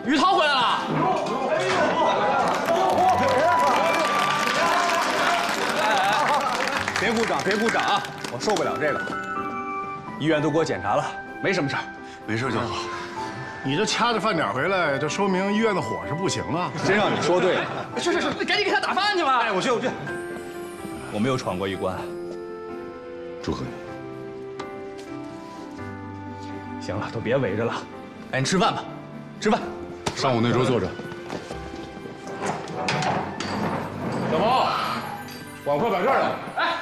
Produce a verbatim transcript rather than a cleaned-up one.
于涛回来了。 别鼓掌，别鼓掌啊！我受不了这个。医院都给我检查了，没什么事儿， 没事就好。 你这掐着饭点回来，这说明医院的伙食不行啊！ 真让你说对了。 是是是，你赶紧给他打饭去吧。 哎，我去，我去。我没有闯过一关。 祝贺你。 行了，都别围着了。哎，你吃饭吧，吃饭。 上我那桌坐着。 小毛，碗筷摆这儿了。 哎，